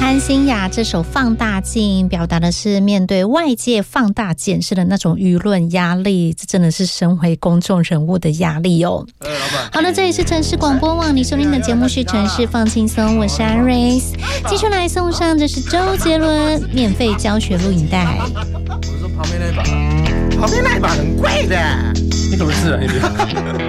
潘欣雅这首《放大镜》表达的是面对外界放大检视的那种舆论压力，这真的是身为公众人物的压力哦。好的，这里是城市广播网，你收听的节目是城市放轻松，我是安瑞斯，继续来送上这是周杰伦免费教学录影带。 我说旁边那把很贵的， 你可不是自然一点。